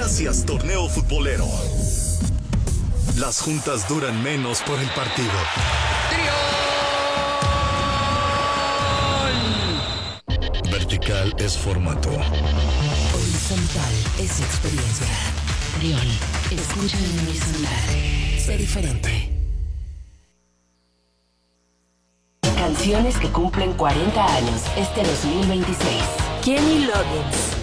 Gracias, torneo futbolero. Las juntas duran menos por el partido. Vertical es formato. Horizontal es experiencia. Trión, escucha en horizontal. Sé diferente. Canciones que cumplen 40 años este 2026. Kenny Loggins.